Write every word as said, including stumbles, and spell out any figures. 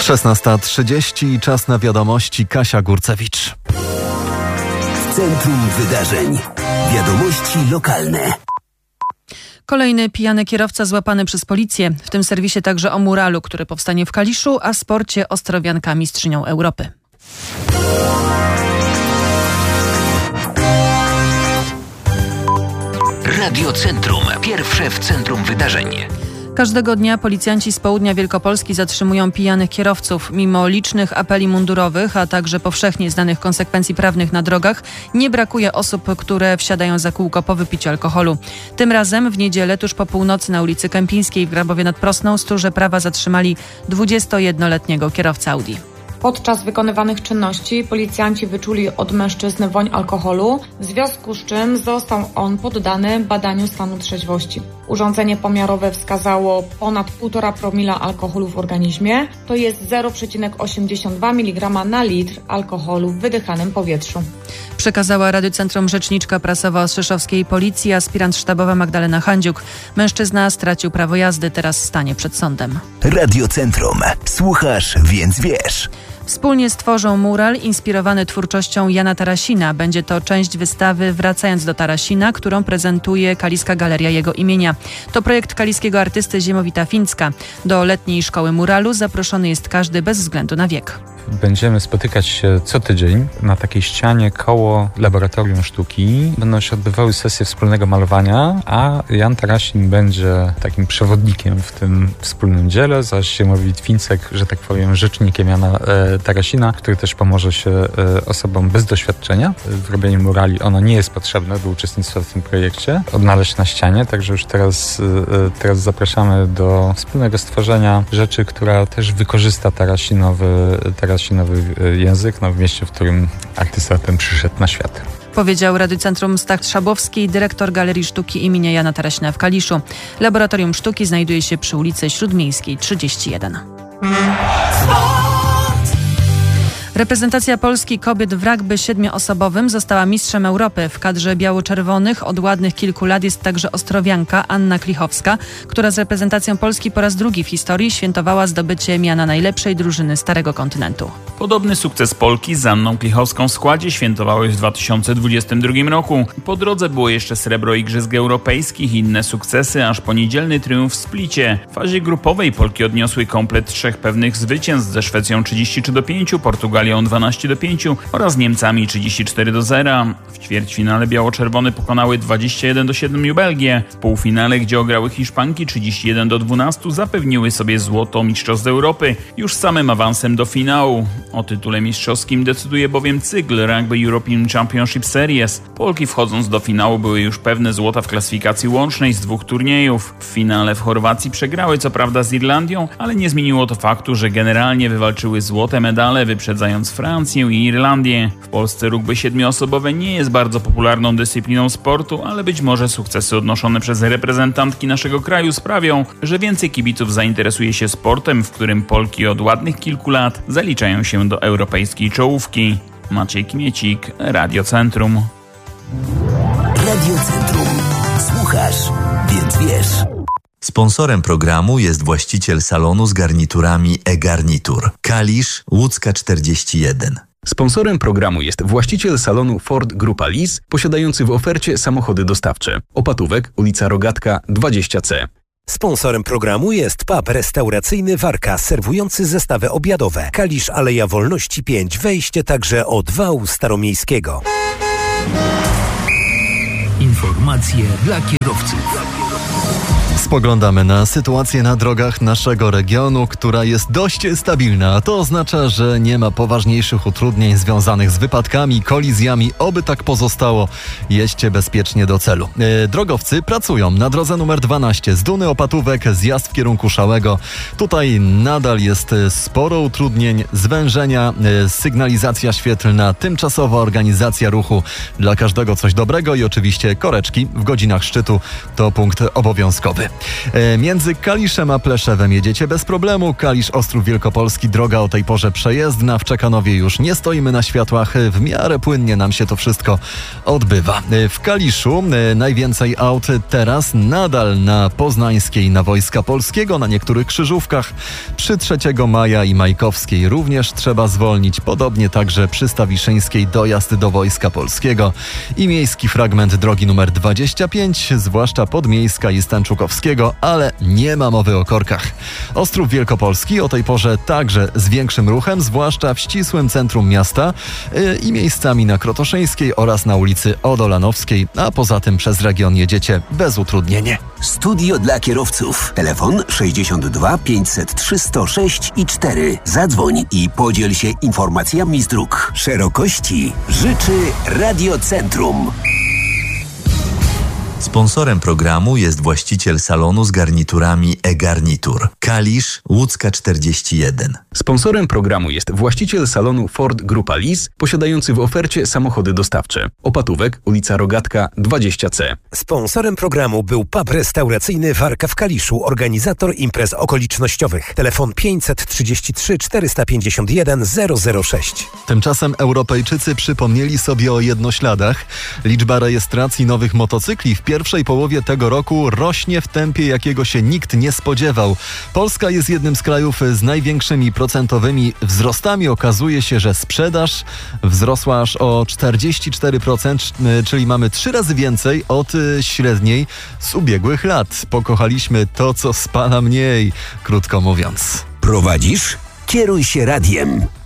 szesnasta trzydzieści, czas na wiadomości. Kasia Górcewicz. W centrum wydarzeń. Wiadomości lokalne. Kolejny pijany kierowca złapany przez policję. W tym serwisie także o muralu, który powstanie w Kaliszu, a sporcie Ostrowianka mistrzynią Europy. Radio Centrum. Pierwsze w centrum wydarzeń. Każdego dnia policjanci z południa Wielkopolski zatrzymują pijanych kierowców. Mimo licznych apeli mundurowych, a także powszechnie znanych konsekwencji prawnych na drogach, nie brakuje osób, które wsiadają za kółko po wypiciu alkoholu. Tym razem w niedzielę tuż po północy na ulicy Kępińskiej w Grabowie nad Prosną stróże prawa zatrzymali dwudziestojednoletniego kierowcę Audi. Podczas wykonywanych czynności policjanci wyczuli od mężczyzny woń alkoholu, w związku z czym został on poddany badaniu stanu trzeźwości. Urządzenie pomiarowe wskazało ponad półtora promila alkoholu w organizmie, to jest zero przecinek osiemdziesiąt dwa miligrama na litr alkoholu w wydychanym powietrzu. Przekazała Radiu Centrum rzeczniczka prasowa Ostrzeszowskiej Policji, aspirant sztabowa Magdalena Handziuk. Mężczyzna stracił prawo jazdy, teraz stanie przed sądem. Radio Centrum. Słuchasz, więc wiesz. Wspólnie stworzą mural inspirowany twórczością Jana Tarasina. Będzie to część wystawy Wracając do Tarasina, którą prezentuje Kaliska Galeria jego imienia. To projekt kaliskiego artysty Ziemowita Fińska. Do letniej szkoły muralu zaproszony jest każdy bez względu na wiek. Będziemy spotykać się co tydzień na takiej ścianie koło Laboratorium Sztuki. Będą się odbywały sesje wspólnego malowania, a Jan Tarasin będzie takim przewodnikiem w tym wspólnym dziele, zaś Ziemowit Fińsek, że tak powiem, rzecznikiem Jana e, Tarasina, który też pomoże się e, osobom bez doświadczenia w robieniu murali. Ono nie jest potrzebne do uczestnictwa w tym projekcie. Odnaleźć na ścianie, także już teraz, e, teraz zapraszamy do wspólnego stworzenia rzeczy, która też wykorzysta tarasinowy, tarasinowy język, no w mieście, w którym artysta ten przyszedł na świat. Powiedział Radiu Centrum Stach Trzabowski, dyrektor Galerii Sztuki imienia Jana Tarasina w Kaliszu. Laboratorium Sztuki znajduje się przy ulicy Śródmiejskiej trzydzieści jeden. Reprezentacja Polski kobiet w rugby siedmioosobowym została mistrzem Europy. W kadrze biało-czerwonych od ładnych kilku lat jest także Ostrowianka Anna Klichowska, która z reprezentacją Polski po raz drugi w historii świętowała zdobycie miana najlepszej drużyny Starego Kontynentu. Podobny sukces Polki z Anną Klichowską w składzie świętowały w dwa tysiące dwudziestym drugim roku. Po drodze było jeszcze srebro Igrzysk Europejskich i inne sukcesy, aż po niedzielny triumf w Splicie. W fazie grupowej Polki odniosły komplet trzech pewnych zwycięstw ze Szwecją trzydzieści trzy do pięciu, Portugalią dwanaście do pięciu oraz Niemcami trzydzieści cztery do zera. W ćwierćfinale biało-czerwone pokonały dwadzieścia jeden do siedmiu Belgię. W półfinale, gdzie ograły Hiszpanki trzydzieści jeden do dwunastu, zapewniły sobie złoto mistrzostw Europy już samym awansem do finału. O tytule mistrzowskim decyduje bowiem cykl Rugby European Championship Series. Polki wchodząc do finału były już pewne złota w klasyfikacji łącznej z dwóch turniejów. W finale w Chorwacji przegrały co prawda z Irlandią, ale nie zmieniło to faktu, że generalnie wywalczyły złote medale, wyprzedzając Francję i Irlandię. W Polsce rugby siedmioosobowe nie jest bardzo popularną dyscypliną sportu, ale być może sukcesy odnoszone przez reprezentantki naszego kraju sprawią, że więcej kibiców zainteresuje się sportem, w którym Polki od ładnych kilku lat zaliczają się do europejskiej czołówki. Maciej Kmiecik, Radio Centrum. Radio Centrum. Słuchasz, więc wiesz. Sponsorem programu jest właściciel salonu z garniturami e-Garnitur. Kalisz, Łódzka czterdzieści jeden. Sponsorem programu jest właściciel salonu Ford Grupa Lis, posiadający w ofercie samochody dostawcze. Opatówek, ulica Rogatka dwadzieścia C. Sponsorem programu jest pub restauracyjny Warka, serwujący zestawy obiadowe. Kalisz, Aleja Wolności pięć, wejście także od wału staromiejskiego. Informacje dla kierowców. Spoglądamy na sytuację na drogach naszego regionu, która jest dość stabilna. To oznacza, że nie ma poważniejszych utrudnień związanych z wypadkami, kolizjami. Oby tak pozostało. Jeźdźcie bezpiecznie do celu. E, drogowcy pracują na drodze numer dwanaście z Duny Opatówek, zjazd w kierunku Szałego. Tutaj nadal jest sporo utrudnień, zwężenia, e, sygnalizacja świetlna, tymczasowa organizacja ruchu. Dla każdego coś dobrego i oczywiście koreczki w godzinach szczytu to punkt obowiązkowy. E, między Kaliszem a Pleszewem jedziecie bez problemu. Kalisz Ostrów Wielkopolski, droga o tej porze przejezdna. W Czekanowie już nie stoimy na światłach. W miarę płynnie nam się to wszystko odbywa. E, w Kaliszu e, najwięcej aut teraz nadal na Poznańskiej, na Wojska Polskiego, na niektórych krzyżówkach. Przy trzeciego maja i Majkowskiej również trzeba zwolnić. Podobnie także przy Stawiszyńskiej dojazd do Wojska Polskiego i miejski fragment drogi numer dwadzieścia pięć, zwłaszcza Podmiejska i Stanczukowskiego, ale nie ma mowy o korkach. Ostrów Wielkopolski o tej porze także z większym ruchem, zwłaszcza w ścisłym centrum miasta yy, i miejscami na Krotoszyńskiej oraz na ulicy Odolanowskiej, a poza tym przez region jedziecie bez utrudnienia. Studio dla kierowców. Telefon sześćdziesiąt dwa pięćset trzy sto sześć i cztery. Zadzwoń i podziel się informacjami z dróg. Szerokości życzy Radiocentrum. Sponsorem programu jest właściciel salonu z garniturami e-garnitur. Kalisz, Łódzka czterdzieści jeden. Sponsorem programu jest właściciel salonu Ford Grupa Lis, posiadający w ofercie samochody dostawcze. Opatówek, ulica Rogatka dwadzieścia C. Sponsorem programu był pub restauracyjny Warka w Kaliszu, organizator imprez okolicznościowych. Telefon pięćset trzydzieści trzy czterysta pięćdziesiąt jeden zero zero sześć. Tymczasem Europejczycy przypomnieli sobie o jednośladach. Liczba rejestracji nowych motocykli w pierwszej połowie tego roku rośnie w tempie, jakiego się nikt nie spodziewał. Polska jest jednym z krajów z największymi procentowymi wzrostami. Okazuje się, że sprzedaż wzrosła aż o czterdzieści cztery procent, czyli mamy trzy razy więcej od średniej z ubiegłych lat. Pokochaliśmy to, co spala mniej, krótko mówiąc. Prowadzisz? Kieruj się radiem.